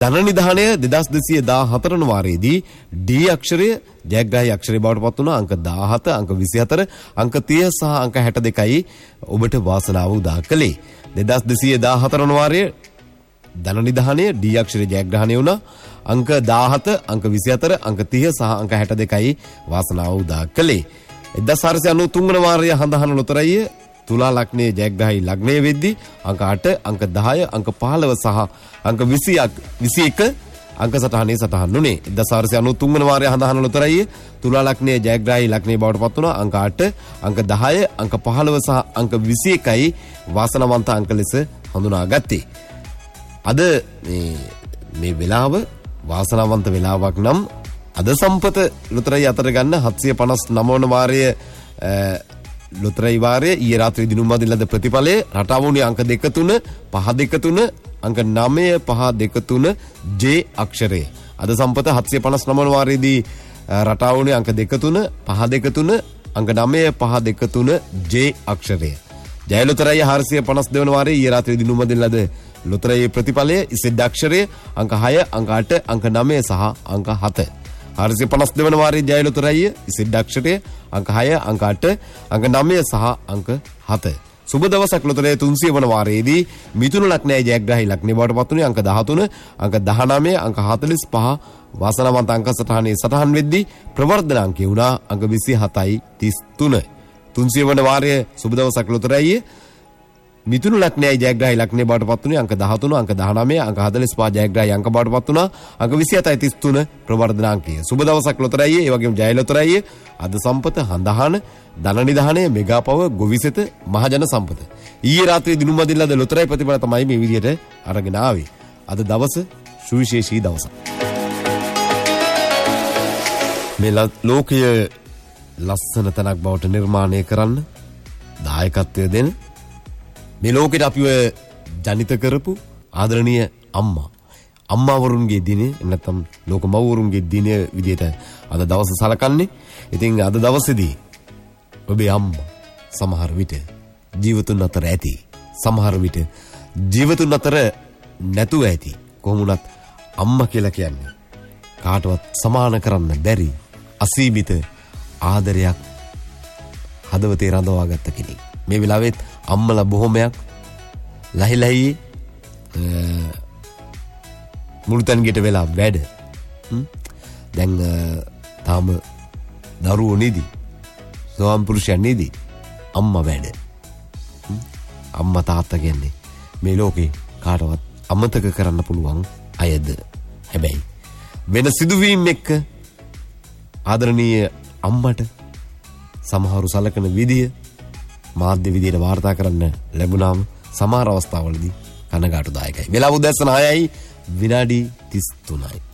ධන නිධානය 2214 වන වාරයේදී D අක්ෂරය ජයග්‍රාහී අක්ෂරය බවට පත් වුණා. අංක 17, අංක 24, අංක 30 සහ අංක 62යි ඔබට වාසනාව උදා කළේ. 2214 වන වාරයේ ධන නිධානය D අක්ෂරය ජයග්‍රහණය වුණා. අංක 17, අංක 24, අංක 30 සහ අංක 62යි වාසනාව උදා කළේ. 1493 වන වාරයේ හඳහන ලොතරැය තුලා ලග්නයේ ජයග්‍රාහී ලග්නය වෙද්දී අංක 8, අංක 10, අංක 15 සහ අංක 21 අංක සටහනේ සටහන් වුණේ. 1493 වන වාරයේ හඳහන ලොතරැය තුලා ලග්නයේ ජයග්‍රාහී ලග්නය බවට පත් වුණා. අංක 8, අංක 10, අංක 15 සහ අංක 21යි වාසනාවන්ත අංක ලෙස හඳුනාගත්තේ. අද මේ වෙලාව වාසනාවන්ත වෙලාවක් නම් අද සම්පත ලොතරැයි අතර ගන්න 759 වන වාරයේ ලොතරැයි වාරයේ ඊයේ රාත්‍රී දිනුම්මදින් ලද ප්‍රතිඵලයේ රටාවුණේ අංක 2-3 5-2-3 අංක 9-5-2-3 J අක්ෂරය. අද සම්පත 759 වන වාරයේදී රටාවුණේ අංක 2-3 5-2-3 අංක 9-5-2-3 J අක්ෂරය. ජය ලොතරැයි 452 වන වාරයේ ඊයේ රාත්‍රී දිනුම්මදින් ලද ලොතරැයි ප්‍රතිඵලයේ Z අක්ෂරය අංක 6 අංක 8 අංක 9 සහ අංක 7. 452 වන වාරයේ ජය ලොතරැයි Z අක්ෂරය අංක 6 අංක 8 අංක 9 සහ අංක 7. සුබ දවසක් ලොතරැයි 300 වන වාරයේදී මිථුන ලග්නයේ ජයග්‍රාහී ලග්නේ බවට පත් වුණේ අංක 13 අංක 19 අංක 45 වාසනාවන්ත අංක සටහනේ සටහන් වෙද්දී ප්‍රවර්ධන අංකය වුණා අංක 27යි 33. 300 වන වාරයේ සුබ දවසක් ලොතරැයි මිථුන ලග්නයේ ජයග්‍රාහී ලග්නේ බවට පත් වුණේ අංක 13 අංක 19 අංක 45 ජයග්‍රාහී අංක බවට පත් වුණා අංක 27යි 33 ප්‍රවර්ධන අංකය. සුබ දවසක් ලොතරැයි ඒ වගේම ජය ලොතරැයි අද සම්පත හඳහන ධන නිධානය මෙගා පව ගොවිසෙත මහජන සම්පත. ඊයේ රාත්‍රියේ දිනුම්මදින් ලද ලොතරැයි ප්‍රතිඵල තමයි මේ විදිහට අරගෙන ආවේ. අද දවස සුවිශේෂී දවසක්. මේ ලෝකයේ ලස්සන තැනක් බවට නිර්මාණය කරන්න දායකත්වය දෙන මේ ලෝකෙට අපිව ජනිත කරපු ආදරණීය අම්මාවරුන්ගේ දිනේ නැත්නම් ලෝක මව්වරුන්ගේ දිනේ විදිහට අද දවස සලකන්නේ. ඉතින් අද දවසේදී ඔබේ අම්මා සමහර විට ජීවතුන් අතර ඇති, සමහර විට ජීවතුන් අතර නැතුව ඇති. කොහොම වුණත් අම්මා කියලා කියන්නේ කාටවත් සමාන කරන්න බැරි අසීමිත ආදරයක් හදවතේ රඳවාගත්ත කෙනෙක්. මේ වෙලාවෙත් අම්මලා බොහොමයක් ලහිලහි මුළුතැන්ගෙට වෙලා වැඩ. දැන් තාම දරුවෝ නිදි, ස්වාම පුරුෂයන් නිදි, අම්මා වැඩ. අම්මා තාත්තා කියන්නේ මේ ලෝකේ කාටවත් අමතක කරන්න පුළුවන් අයද. හැබැයි වෙන සිදුවීම් එක්ක ආදරණීය අම්මට සමහරු සලකන විදිය මාධ්‍ය විදියට වාර්තා කරන්න ලැබුණාම සමහර අවස්ථාවලදී කනගාටුදායකයි. වෙලාව උදැසන 6යි විනාඩි 33යි.